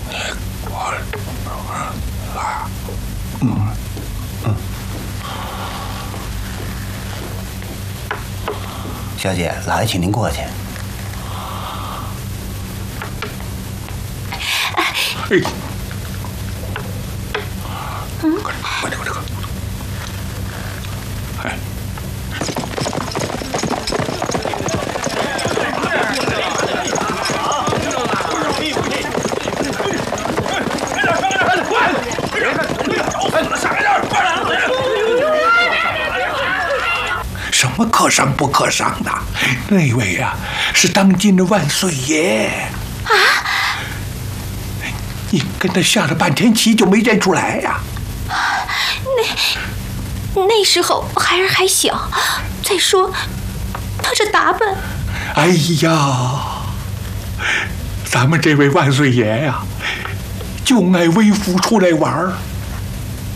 小姐，老爷请您过去。 哎，快点，哎。 什么可伤不可伤的？那位呀，是当今的万岁爷啊！你跟他下了半天棋就没认出来呀？ 那时候孩儿还小，再说他这打扮…… 哎呀，咱们这位万岁爷呀，就爱微服出来玩儿。